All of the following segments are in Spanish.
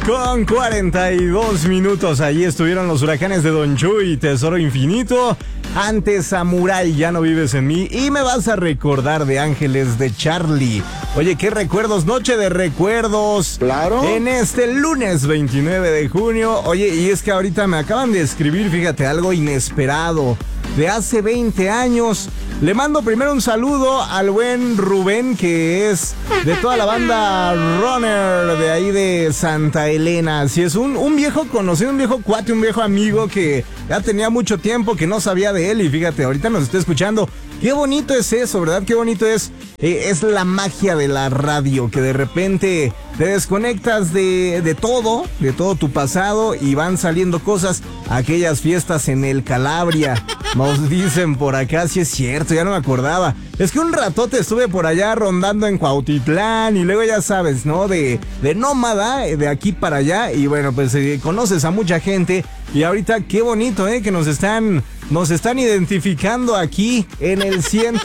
Con 42 minutos, allí estuvieron los Huracanes de Don Chuy, Tesoro Infinito. Antes, Samurai, Ya no vives en mí. Y me vas a recordar de Ángeles de Charlie. Oye, qué recuerdos, noche de recuerdos. Claro. En este lunes 29 de junio. Oye, y es que ahorita me acaban de escribir, fíjate, algo inesperado. De hace 20 años. Le mando primero un saludo al buen Rubén, que es de toda la banda Runner de ahí de Santa Elena. Así es, un viejo conocido, un viejo cuate, un viejo amigo que ya tenía mucho tiempo que no sabía de él y fíjate, ahorita nos está escuchando. Qué bonito es eso, ¿verdad? Qué bonito es. Es la magia de la radio, que de repente te desconectas de todo tu pasado y van saliendo cosas. Aquellas fiestas en el Calabria, nos dicen por acá, sí es cierto, ya no me acordaba. Es que un ratote estuve por allá rondando en Cuautitlán y luego ya sabes, ¿no? De nómada, de aquí para allá y bueno, pues conoces a mucha gente y ahorita qué bonito, que nos están identificando aquí en el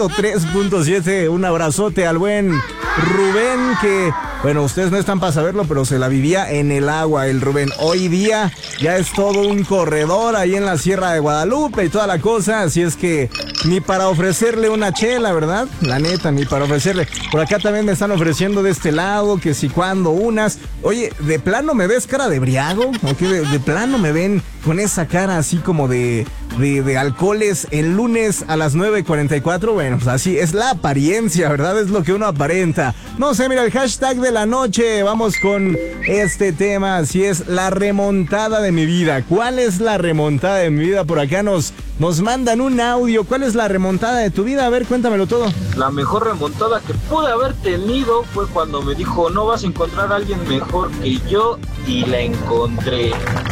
103.7. Un abrazote al buen Rubén, que, bueno, ustedes no están para saberlo, pero se la vivía en el agua el Rubén. Hoy día ya es todo un corredor ahí en la Sierra de Guadalupe y toda la cosa, así es que ni para ofrecerle una chela, ¿verdad? La neta, ni para ofrecerle. Por acá también me están ofreciendo de este lado, que si cuando unas. Oye, ¿de plano me ves cara de briago? ¿O qué? ¿De plano me ven con esa cara así como de alcoholes el lunes a las 9:44? Bueno, pues así es la apariencia, ¿verdad? Es lo que uno aparenta. No sé, mira, el hashtag de la noche. Vamos con este tema. Así es, la remontada de mi vida. ¿Cuál es la remontada de mi vida? Por acá nos mandan un audio. ¿Cuál es la remontada de tu vida? A ver, cuéntamelo todo. La mejor remontada que pude haber tenido fue cuando me dijo, no vas a encontrar a alguien mejor que yo, y la encontré.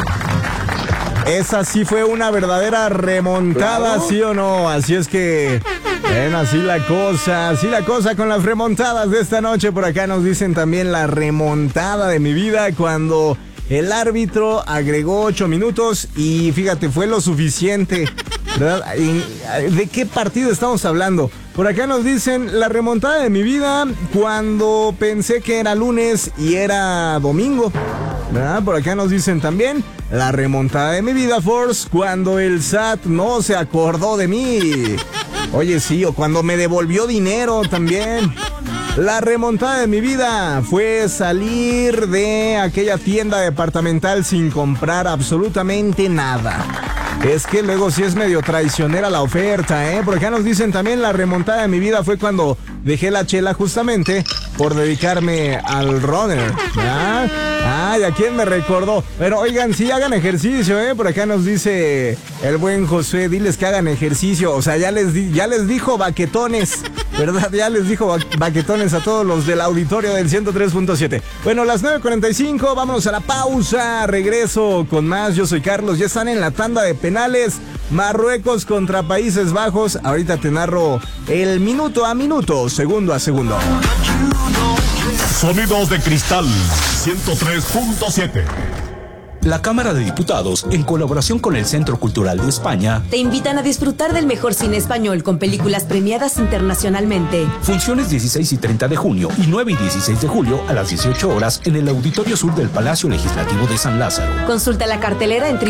Esa sí fue una verdadera remontada, ¿sí o no? Así es que, ven, así la cosa con las remontadas de esta noche. Por acá nos dicen también la remontada de mi vida cuando el árbitro agregó 8 minutos y fíjate, fue lo suficiente, ¿verdad? ¿De qué partido estamos hablando? Por acá nos dicen la remontada de mi vida cuando pensé que era lunes y era domingo, ¿verdad? Por acá nos dicen también la remontada de mi vida, Force, cuando el SAT no se acordó de mí. Oye, sí, o cuando me devolvió dinero también. La remontada de mi vida fue salir de aquella tienda departamental sin comprar absolutamente nada. Es que luego sí es medio traicionera la oferta, ¿eh? Por acá nos dicen también la remontada de mi vida fue cuando dejé la chela justamente por dedicarme al runner. Ay, ¿a quién me recordó? Pero oigan, sí hagan ejercicio, ¿eh? Por acá nos dice el buen Josué, diles que hagan ejercicio. O sea, ya les dijo baquetones, ¿verdad? Ya les dijo baquetones a todos los del auditorio del 103.7. Bueno, las 9:45, vámonos a la pausa. Regreso con más. Yo soy Carlos. Ya están en la tanda de penales. Marruecos contra Países Bajos. Ahorita te narro el minuto a minuto, segundo a segundo. Sonidos de Cristal 103.7. La Cámara de Diputados, en colaboración con el Centro Cultural de España, te invitan a disfrutar del mejor cine español con películas premiadas internacionalmente. Funciones 16 y 30 de junio y 9 y 16 de julio a las 18 horas en el Auditorio Sur del Palacio Legislativo de San Lázaro. Consulta la cartelera en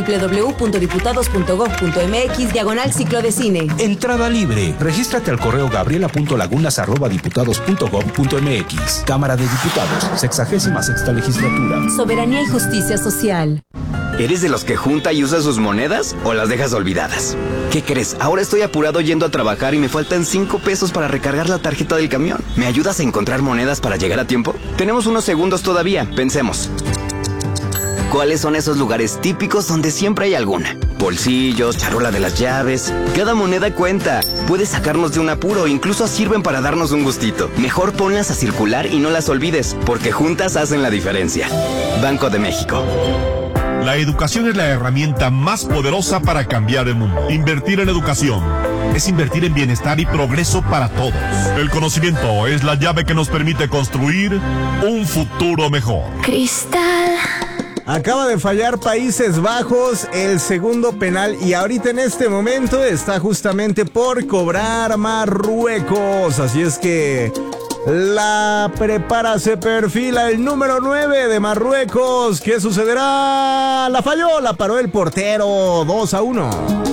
www.diputados.gov.mx/ciclo de cine. Entrada libre. Regístrate al correo gabriela.lagunas@diputados.gov.mx. Cámara de Diputados, 66ª legislatura. Soberanía y justicia social. ¿Eres de los que junta y usa sus monedas o las dejas olvidadas? ¿Qué crees? Ahora estoy apurado yendo a trabajar y me faltan 5 pesos para recargar la tarjeta del camión. ¿Me ayudas a encontrar monedas para llegar a tiempo? Tenemos unos segundos todavía. Pensemos. ¿Cuáles son esos lugares típicos donde siempre hay alguna? Bolsillos, charola de las llaves. Cada moneda cuenta. Puede sacarnos de un apuro, incluso sirven para darnos un gustito. Mejor ponlas a circular y no las olvides, porque juntas hacen la diferencia. Banco de México. La educación es la herramienta más poderosa para cambiar el mundo. Invertir en educación es invertir en bienestar y progreso para todos. El conocimiento es la llave que nos permite construir un futuro mejor. Cristal. Acaba de fallar Países Bajos el segundo penal y ahorita en este momento está justamente por cobrar Marruecos. Así es que La prepara, se perfila el número 9 de Marruecos. ¿Qué sucederá? La falló, la paró el portero. 2-1.